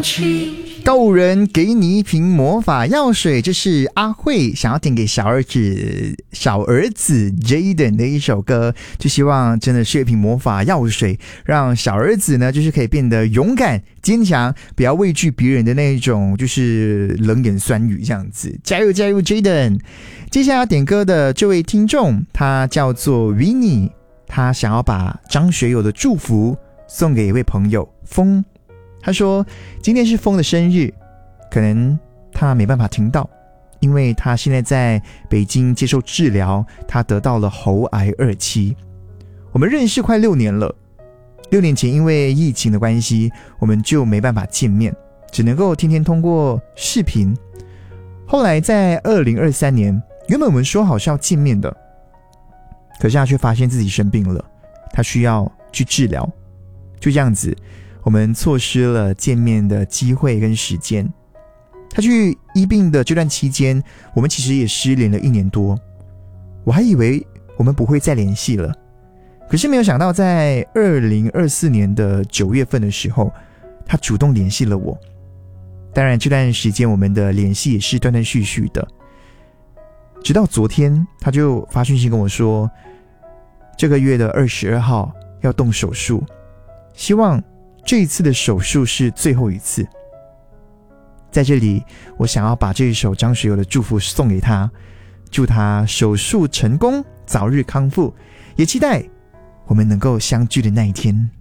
告人给你一瓶魔法药水，这是阿慧想要点给小儿子 Jaden 的一首歌，就希望真的是一瓶魔法药水，让小儿子呢就是可以变得勇敢坚强，不要畏惧别人的那一种就是冷言酸语这样子。加油加油 Jaden。 接下来要点歌的这位听众他叫做 Winnie， 他想要把张学友的祝福送给一位朋友风。他说今天是风的生日，可能他没办法听到，因为他现在在北京接受治疗，他得到了喉癌2期。我们认识快6年了，6年前因为疫情的关系，我们就没办法见面，只能够天天通过视频。后来在2023年，原本我们说好是要见面的，可是他却发现自己生病了，他需要去治疗。就这样子我们错失了见面的机会跟时间。他去医病的这段期间，我们其实也失联了1年多。我还以为我们不会再联系了，可是没有想到在2024年的9月份的时候，他主动联系了我。当然这段时间我们的联系也是断断续续的，直到昨天他就发讯息跟我说，这个月的22号要动手术，希望这一次的手术是最后一次。在这里我想要把这一首张学友的祝福送给他，祝他手术成功，早日康复，也期待我们能够相聚的那一天。